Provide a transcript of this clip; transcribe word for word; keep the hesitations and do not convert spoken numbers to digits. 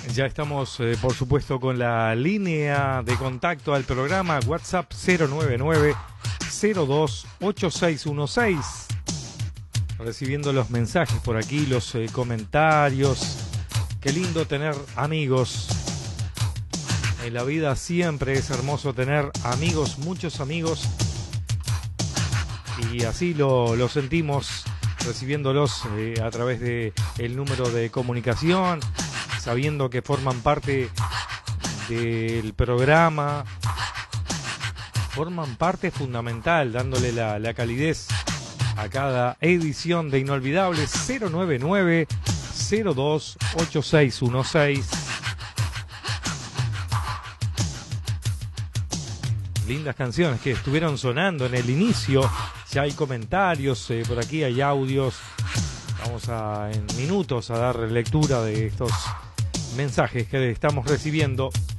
Ya estamos, eh, por supuesto, con la línea de contacto al programa WhatsApp cero nueve nueve cero dos ocho seis uno seis. Recibiendo los mensajes por aquí, los eh, comentarios. Qué lindo tener amigos. En la vida siempre es hermoso tener amigos, muchos amigos. Y así lo, lo sentimos recibiéndolos eh, a través de el número de comunicación, sabiendo que forman parte del programa, forman parte fundamental, dándole la, la calidez a cada edición de Inolvidables. Cero nueve nueve cero dos ocho seis uno seis. Lindas canciones que estuvieron sonando en el inicio. Ya hay comentarios, eh, por aquí hay audios. Vamos a en minutos a dar lectura de estos mensajes que estamos recibiendo.